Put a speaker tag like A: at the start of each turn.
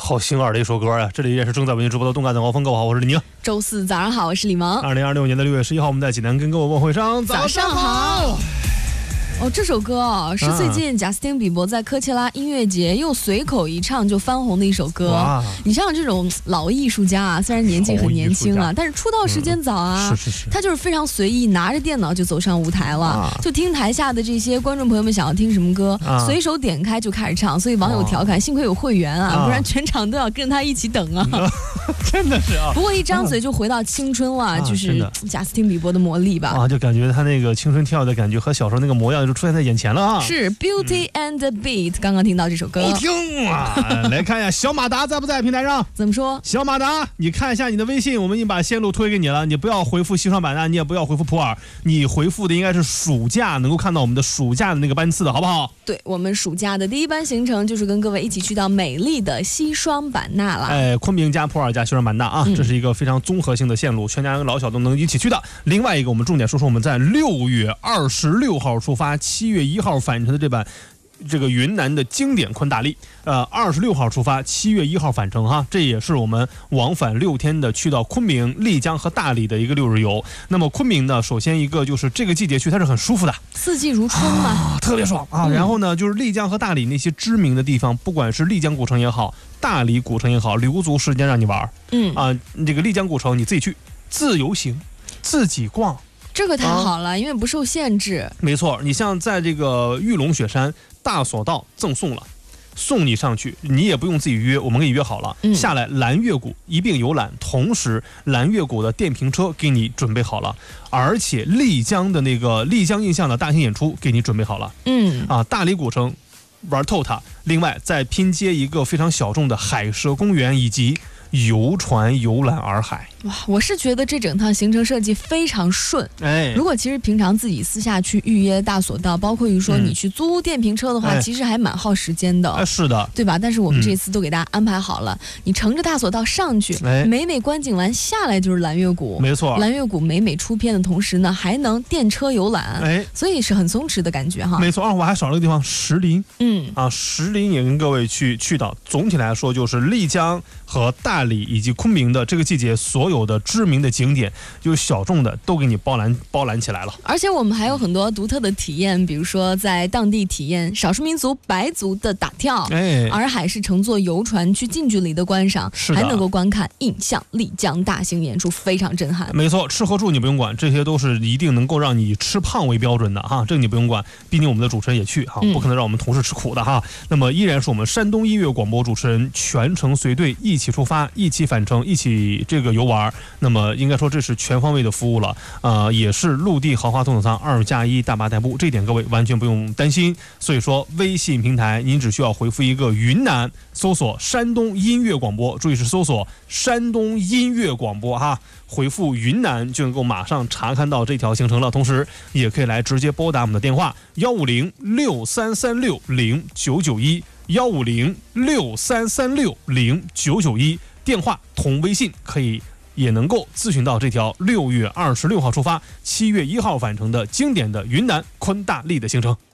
A: 好醒耳的一首歌呀！这里也是正在为您直播的动感的高峰，各位好，我是李宁。
B: 周四早上好，我是李萌。
A: 2026年的6月11号，我们在济南跟各位问会上
B: 早上好。哦，这首歌啊，是最近贾斯汀比伯在科切拉音乐节又随口一唱就翻红的一首歌。你像这种老艺术家啊，虽然年纪很年轻啊，但是出道时间早啊，他就是非常随意，拿着电脑就走上舞台了，就听台下的这些观众朋友们想要听什么歌，随手点开就开始唱。所以网友调侃，幸亏有会员啊，不然全场都要跟着他一起等啊。
A: 真的是啊。
B: 不过一张嘴就回到青春了，就是贾斯汀比伯的魔力吧。
A: 就感觉他那个青春跳的感觉和小时候那个模样就出现在眼前了啊！
B: 是 Beauty and the Beat，刚刚听到这首歌，
A: 好听啊！来看一下小马达在不在平台上？
B: 怎么说？
A: 小马达，你看一下你的微信，我们已经把线路推给你了。你不要回复西双版纳，你也不要回复普洱，你回复的应该是暑假，能够看到我们的暑假的那个班次的好不好？
B: 对，我们暑假的第一班行程就是跟各位一起去到美丽的西双版纳了。
A: 昆明加普洱加西双版纳啊，这是一个非常综合性的线路，全家人老小都能一起去的。另外一个，我们重点说说我们在6月26号出发，7月1号返程的这个云南的经典昆大丽，26号出发，7月1号返程哈，这也是我们往返6天的去到昆明、丽江和大理的一个6日游。那么昆明呢，首先一个就是这个季节去它是很舒服的，
B: 四季如春嘛，
A: 特别爽啊。然后呢，就是丽江和大理那些知名的地方，不管是丽江古城也好，大理古城也好，留足时间让你玩。这个丽江古城你自己去，自由行，自己逛。
B: 这个太好了，因为不受限制。
A: 没错，你像在这个玉龙雪山大索道赠送了，送你上去，你也不用自己约，我们给你约好了，下来蓝月谷一并游览，同时蓝月谷的电瓶车给你准备好了，而且丽江的那个丽江印象的大型演出给你准备好了。大理古城玩透它，另外再拼接一个非常小众的海蛇公园以及游船游览洱海。
B: 哇，我是觉得这整趟行程设计非常顺。如果其实平常自己私下去预约大索道，包括于说你去租电瓶车的话，其实还蛮耗时间的。
A: 是的，
B: 对吧？但是我们这次都给大家安排好了，你乘着大索道上去，美美观景完下来就是蓝月谷。
A: 没错，
B: 蓝月谷美美出片的同时呢，还能电车游览，所以是很松弛的感觉哈。
A: 没错，我还少了个地方，石林。石林也跟各位去到。总体来说，就是丽江和大理以及昆明的这个季节，所有的知名的景点，就是小众的，都给你包揽起来了。而
B: 且我们还有很多独特的体验，比如说在当地体验少数民族白族的打跳，洱海是乘坐游船去近距离的观赏，还能够观看印象丽江大型演出，非常震撼。
A: 没错，吃喝住你不用管，这些都是一定能够让你吃胖为标准的哈，这个你不用管，毕竟我们的主持人也去哈，不可能让我们同事吃苦的哈。那么依然是我们山东音乐广播主持人全程随队一起出发，一起返程，一起这个游玩。那么应该说这是全方位的服务了，也是陆地豪华头等舱2+1大巴代步，这一点各位完全不用担心。所以说微信平台您只需要回复一个云南，搜索山东音乐广播，注意是搜索山东音乐广播哈，回复云南就能够马上查看到这条行程了。同时也可以来直接拨打我们的电话15063360991 15063360991，电话同微信也能够咨询到这条6月26号出发，7月1号返程的经典的云南昆大丽的行程。